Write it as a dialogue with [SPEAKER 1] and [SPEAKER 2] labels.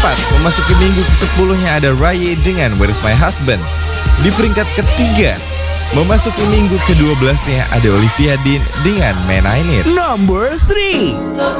[SPEAKER 1] memasuki minggu ke-10-nya ada Raya dengan Where Is My Husband. Di peringkat ketiga, memasuki minggu ke-12-nya ada Olivia Dean dengan Man I Need.
[SPEAKER 2] Number 3.